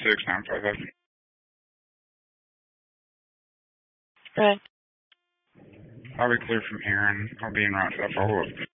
950. Go ahead. I'll be clear from here, and I'll be in route to that follow-up.